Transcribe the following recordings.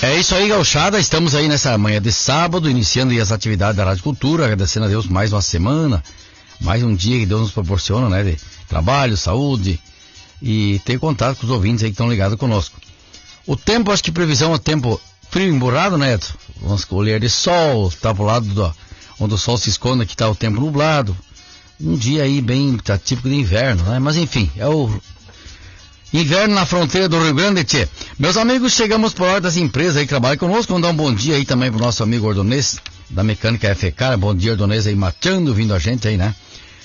É isso aí, gauchada, estamos aí nessa manhã de sábado, iniciando aí as atividades da Rádio Cultura, agradecendo a Deus mais uma semana, mais um dia que Deus nos proporciona, né, de trabalho, saúde, e ter contato com os ouvintes aí que estão ligados conosco. O tempo, acho que previsão é tempo frio emburrado, né, Edson? Vamos colher de sol, tá pro lado onde o sol se esconde, aqui tá o tempo nublado, um dia aí bem, tá típico de inverno, né, mas enfim, é o inverno na fronteira do Rio Grande, tchê. Meus amigos, chegamos por hora das empresas aí que trabalham conosco. Vamos dar um bom dia aí também pro nosso amigo Ordonez, da Mecânica FK. Bom dia, Ordonez aí, mateando, vindo a gente aí, né?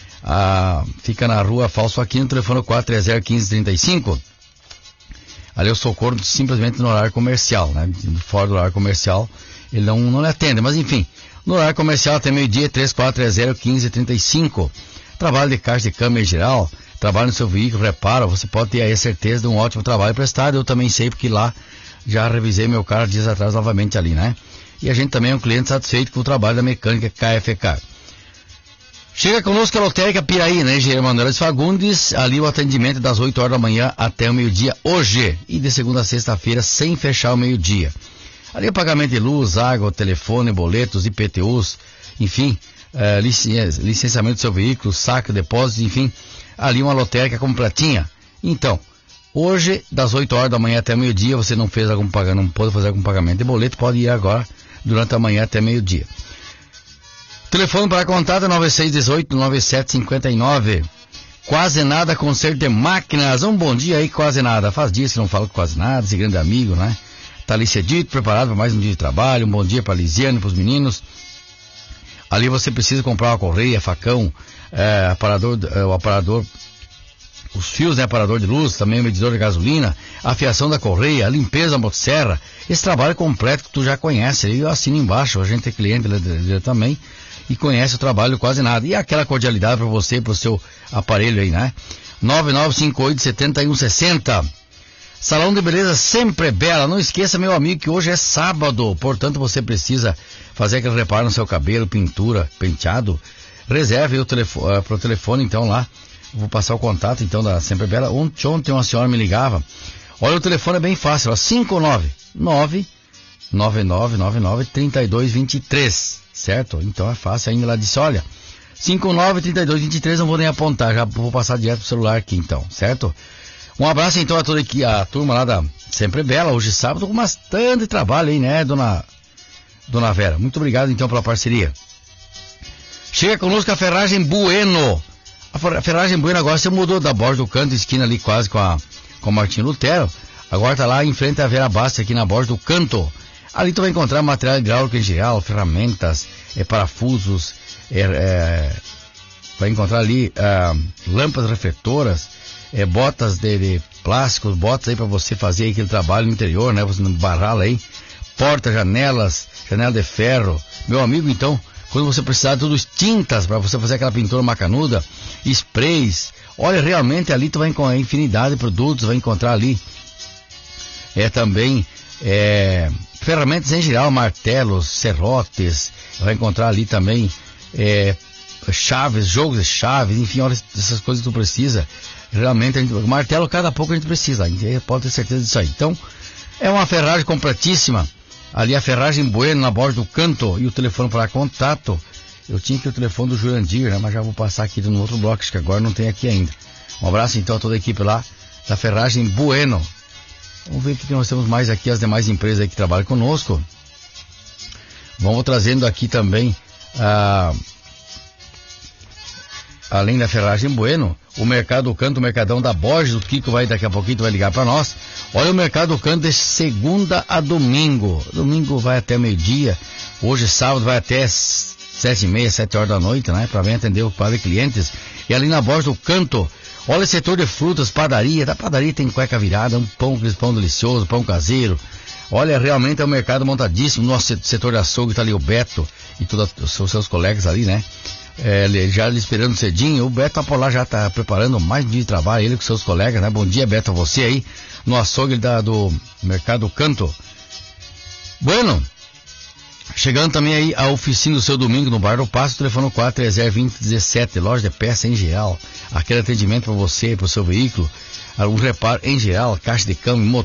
Fica na rua Falso Aquino, telefone 430-1535. Ali o Socorro simplesmente no horário comercial, né? Fora do horário comercial, ele não lhe atende. Mas enfim, no horário comercial até meio-dia, 3430-1535. Trabalho de caixa de câmbio em geral, trabalho no seu veículo, repara, você pode ter aí a certeza de um ótimo trabalho prestado. Eu também sei, porque lá já revisei meu carro dias atrás novamente ali, né? E a gente também é um cliente satisfeito com o trabalho da Mecânica KFK. Chega conosco a Lotérica Piraí, né? Engenheiro Manuel Fagundes, ali o atendimento é das 8 horas da manhã até o meio-dia hoje, e de segunda a sexta-feira sem fechar o meio-dia. Ali o pagamento de luz, água, telefone, boletos, IPTUs, enfim, licenciamento do seu veículo, saque, depósito, enfim, ali uma lotérica completinha. Então, hoje, das 8 horas da manhã até meio-dia, você não fez algum pagamento, não pôde fazer algum pagamento de boleto, pode ir agora, durante a manhã até meio-dia. Telefone para contato é 9618-9759. Quase Nada, conserto de máquinas. Um bom dia aí, Quase Nada. Faz dias que não falo com Quase Nada, esse grande amigo, né? Tá ali cedito, preparado para mais um dia de trabalho. Um bom dia para a Lisiane, para os meninos. Ali você precisa comprar uma correia, facão, o aparador, os fios, né, aparador de luz, também o medidor de gasolina, a fiação da correia, a limpeza da motosserra, esse trabalho completo que tu já conhece, eu assino embaixo, a gente é cliente dele também, e conhece o trabalho Quase Nada, e aquela cordialidade para você, para o seu aparelho aí, né? 9958-7160. Salão de beleza Sempre Bela. Não esqueça, meu amigo, que hoje é sábado, portanto você precisa fazer aquele reparo no seu cabelo, pintura, penteado. Reserve o telefone, pro telefone então lá. Vou passar o contato então da Sempre Bela. Ontem uma senhora me ligava. Olha, o telefone é bem fácil, ó, 599-9999-3223, certo? Então é fácil ainda. Ela disse, olha, 59-3223, não vou nem apontar, já vou passar direto pro celular aqui então, certo? Um abraço então a toda aqui, a turma lá da Sempre Bela, hoje sábado, com bastante trabalho aí, né, dona Vera? Muito obrigado então pela parceria. Chega conosco a Ferragem Bueno. A Ferragem Bueno agora se mudou da borda do canto, esquina ali quase com a Martinho Lutero. Agora tá lá em frente à Vera Basta, aqui na borda do canto. Ali tu vai encontrar material hidráulico em geral, ferramentas, parafusos, vai encontrar ali lâmpadas refletoras, botas de plásticos, botas aí para você fazer aquele trabalho no interior, né? Você não barrar aí, portas, janelas, janela de ferro. Meu amigo, então, quando você precisar de tudo, tintas para você fazer aquela pintura macanuda, sprays, olha, realmente ali tu vai encontrar infinidade de produtos, vai encontrar ali também ferramentas em geral, martelos, serrotes, vai encontrar ali também chaves, jogos de chaves, enfim, olha essas coisas que tu precisa. Realmente, martelo cada pouco a gente precisa, a gente pode ter certeza disso aí. Então, é uma ferragem completíssima. Ali a Ferragem Bueno, na borda do canto, e o telefone para contato. Eu tinha aqui o telefone do Jurandir, né? Mas já vou passar aqui no outro bloco, que agora não tem aqui ainda. Um abraço então a toda a equipe lá da Ferragem Bueno. Vamos ver o que nós temos mais aqui, as demais empresas aí que trabalham conosco. Vamos trazendo aqui também, além da Ferragem Bueno, o Mercado do Canto, o Mercadão da Borges, o Kiko vai daqui a pouquinho, vai ligar para nós. Olha, o Mercado do Canto de segunda a domingo. Domingo vai até meio-dia. Hoje, sábado, vai até 7h30, 7 horas da noite, né? Para vir atender o padre clientes. E ali na Borges do Canto, olha o setor de frutas, padaria. Da padaria tem cueca virada, um pão delicioso, pão caseiro. Olha, realmente é um mercado montadíssimo. Nosso setor de açougue tá ali o Beto e todos os seus colegas ali, né? Já lhe esperando cedinho. O Beto por lá já está preparando mais um dia de trabalho, ele com seus colegas, né? Bom dia, Beto, a você aí no açougue do Mercado Canto. Bueno, chegando também aí a oficina do seu domingo no Bar do Passo, telefone 430-2017, loja de peça em geral, aquele atendimento para você, para o seu veículo, um reparo em geral, caixa de câmbio, motor,